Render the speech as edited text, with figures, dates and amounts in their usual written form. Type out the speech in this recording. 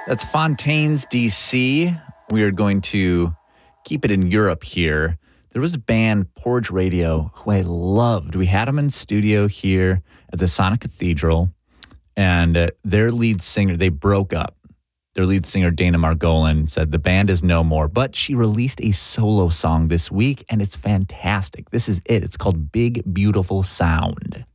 That's Fontaine's, D.C. We are going to keep it in Europe here. There was a band, Porridge Radio, who I loved. We had them in studio here at the Sonic Cathedral, and their lead singer, they broke up. Their lead singer, Dana Margolin, said the band is no more, but she released a solo song this week, and it's fantastic. This is it. It's called Big Beautiful Sound.